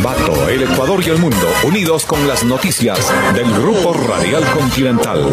Ambato, el Ecuador y el mundo, unidos con las noticias del Grupo Radial Continental.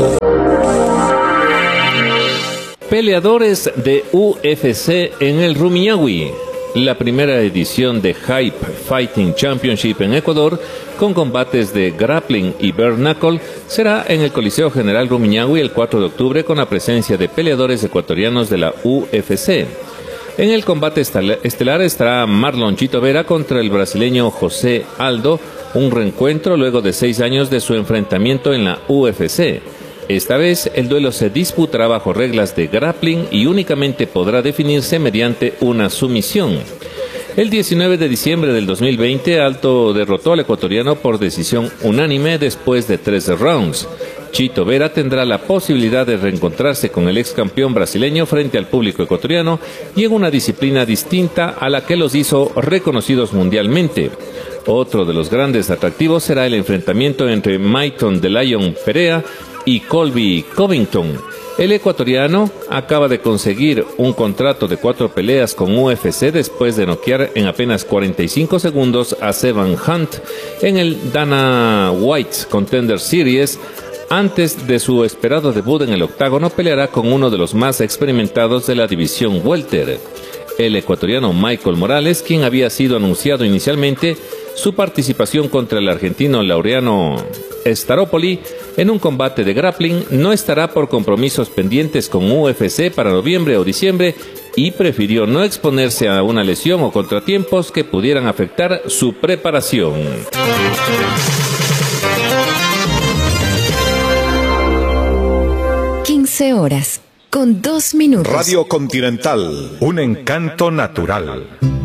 Peleadores de UFC en el Rumiñahui. La primera edición de Hype Fighting Championship en Ecuador, con combates de grappling y bare knuckle, será en el Coliseo General Rumiñahui el 4 de octubre con la presencia de peleadores ecuatorianos de la UFC. En el combate estelar estará Marlon Chito Vera contra el brasileño José Aldo, un reencuentro luego de 6 años de su enfrentamiento en la UFC. Esta vez el duelo se disputará bajo reglas de grappling y únicamente podrá definirse mediante una sumisión. El 19 de diciembre del 2020, Aldo derrotó al ecuatoriano por decisión unánime después de 13 rounds. Chito Vera tendrá la posibilidad de reencontrarse con el ex campeón brasileño frente al público ecuatoriano y en una disciplina distinta a la que los hizo reconocidos mundialmente. Otro de los grandes atractivos será el enfrentamiento entre Mayton The Lion Perea y Colby Covington. El ecuatoriano acaba de conseguir un contrato de 4 peleas con UFC después de noquear en apenas 45 segundos a Sevan Hunt en el Dana White Contender Series. Antes de su esperado debut en el octágono, peleará con uno de los más experimentados de la división welter, el ecuatoriano Michael Morales, quien había sido anunciado inicialmente su participación contra el argentino Laureano Staropoli en un combate de grappling. No estará por compromisos pendientes con UFC para noviembre o diciembre y prefirió no exponerse a una lesión o contratiempos que pudieran afectar su preparación. 15 horas, con 2 minutos. Radio Continental, un encanto natural.